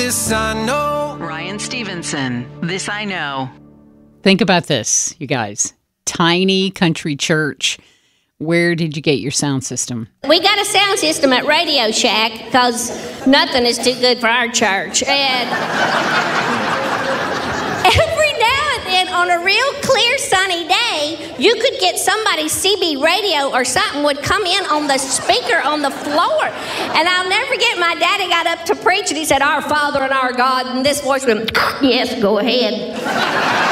This I know. Ryan Stevenson, This I Know. Think about this, you guys. Tiny country church. Where did you get your sound system? We got a sound system at Radio Shack because nothing is too good for our church. And every now and then on a real clear sunny day, you could get somebody's CB radio or something would come in on the speaker on the floor. And I'll never forget, my daddy got up to preach and he said, "Our Father and our God," and this voice went, "Yes, go ahead."